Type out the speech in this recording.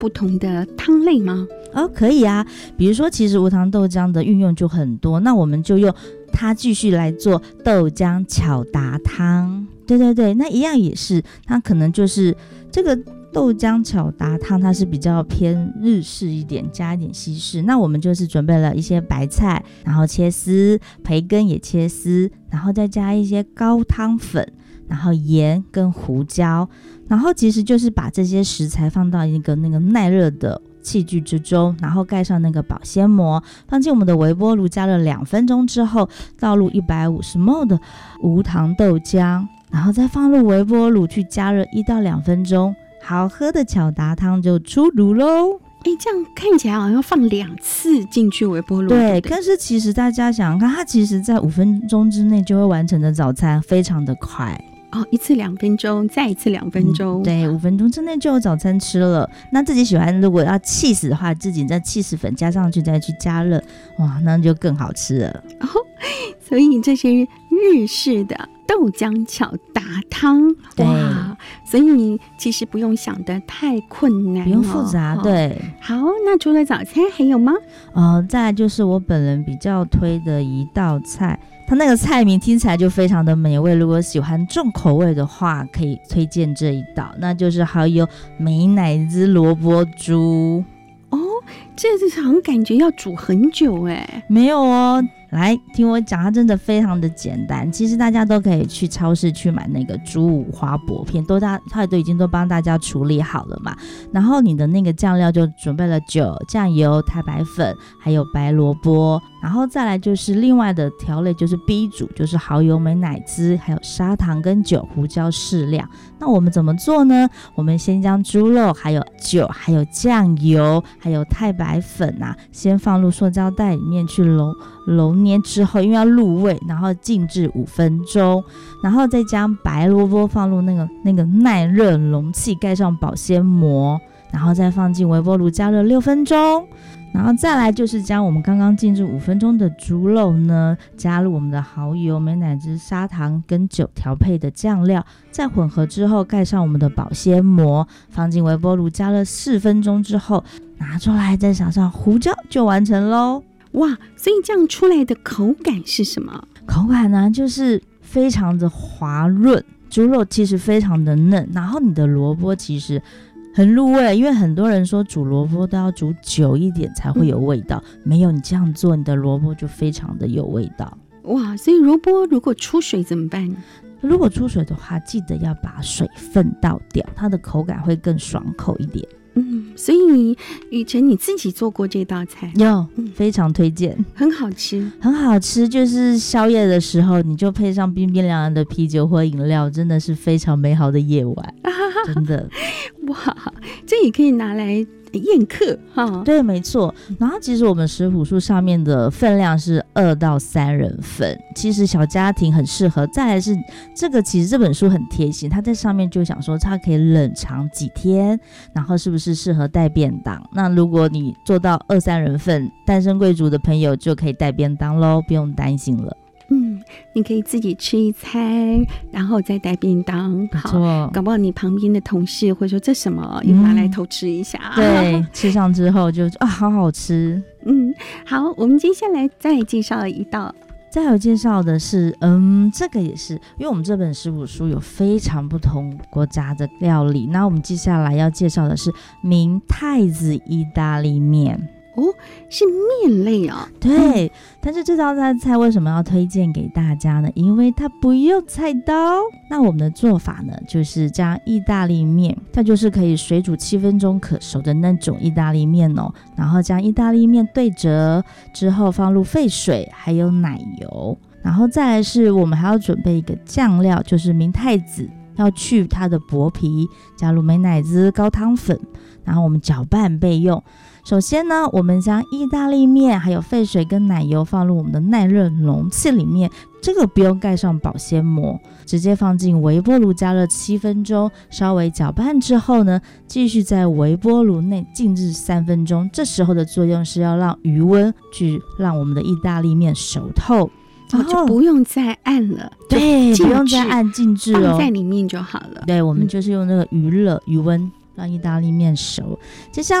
不同的汤类吗？ 可以啊，比如说其实无糖豆浆的运用就很多，那我们就用它继续来做豆浆巧达汤。对，那一样也是，它可能就是这个豆浆巧达汤，它是比较偏日式一点，加一点西式。那我们就是准备了一些白菜，然后切丝，培根也切丝，然后再加一些高汤粉，然后盐跟胡椒，然后其实就是把这些食材放到一个那个耐热的器具之中，然后盖上那个保鲜膜，放进我们的微波炉加热2分钟之后，倒入150ml 的无糖豆浆，然后再放入微波炉去加热1到2分钟，好喝的巧达汤就出炉咯。 这样看起来好像放2次进去微波炉。 对，但是其实大家想想看，它其实在5分钟之内就会完成的早餐，非常的快。 一次2分钟，再一次2分钟。 对，5分钟之内就有早餐吃了。那自己喜欢，如果要起司的话，自己再起司粉加上去，再去加热，哇，那就更好吃了。 所以这是日式的豆浆巧达汤。哇，所以其实不用想得太困难， 不用复杂。对， 好，那除了早餐还有吗？ 再来就是我本人比较推的一道菜，它那个菜名听起来就非常的美味，如果喜欢重口味的话，可以推荐这一道，那就是蚝油美乃滋萝卜猪。 这好像感觉要煮很久没有哦，来听我讲，它真的非常的简单。其实大家都可以去超市去买那个猪五花薄片，它都已经帮大家处理好了嘛。然后你的那个酱料就准备了酒、酱油、太白粉，还有白萝卜。然后再来就是另外的调类，就是 B 组，就是蚝油、美乃滋，还有砂糖跟酒、胡椒适量。那我们怎么做呢？我们先将猪肉、还有酒、还有酱油、还有太白粉先放入塑胶袋里面去揉捏之后，因为要入味，然后静置5分钟，然后再将白萝卜放入那个耐热容器，盖上保鲜膜，然后再放进微波炉加热6分钟。然后再来就是将我们刚刚静置5分钟的猪肉呢，加入我们的蚝油、美乃滋、砂糖跟酒调配的酱料，再混合之后盖上我们的保鲜膜，放进微波炉加热4分钟之后，拿出来再撒上胡椒就完成咯。 哇，所以这样出来的口感是什么？ 口感呢，就是非常的滑润，猪肉其实非常的嫩，然后你的萝卜其实很入味，因为很多人说煮萝卜都要煮久一点才会有味道，没有，你这样做你的萝卜就非常的有味道。 哇，所以萝卜如果出水怎么办？ 如果出水的话，记得要把水分倒掉，它的口感会更爽口一点。 所以雨辰你自己做过这道菜？ 有，非常推荐， 很好吃， 很好吃。就是宵夜的时候，你就配上冰冰凉凉的啤酒或饮料，真的是非常美好的夜晚，真的。 哇，这也可以拿来宴客哈。 对，没错。然后其实我们食谱书上面的分量是2到3人份，其实小家庭很适合。再来是这个，其实这本书很贴心，它在上面就想说它可以冷藏几天，然后是不是适合带便当。那如果你做到2、3人份，单身贵族的朋友就可以带便当咯，不用担心了。 你可以自己吃一餐，然后再带便当。好，搞不好你旁边的同事会说这什么，又拿来偷吃一下。 对，吃上之后就好好吃。 好，我们接下来再介绍一道。 再有介绍的是，这个也是，因为我们这本食谱书有非常不同国家的料理，那我们接下来要介绍的是明太子意大利面。 是面类对，但是这道菜为什么要推荐给大家呢？因为它不用菜刀。那我们的做法呢，就是将意大利面，它就是可以水煮7分钟可熟的那种意大利面然后将意大利面对折之后放入沸水还有奶油，然后再来是我们还要准备一个酱料，就是明太子，要去它的薄皮，加入美乃滋、高汤粉，然后我们搅拌备用。首先呢，我们将意大利面还有沸水跟奶油放入我们的耐热容器里面，这个不用盖上保鲜膜，直接放进微波炉加热7分钟，稍微搅拌之后呢，继续在微波炉内静置3分钟。这时候的作用是要让余温去让我们的意大利面熟透， 就不用再按了。 对，不用再按静置放在里面就好了。 对，我们就是用那个余温让意大利面熟。接下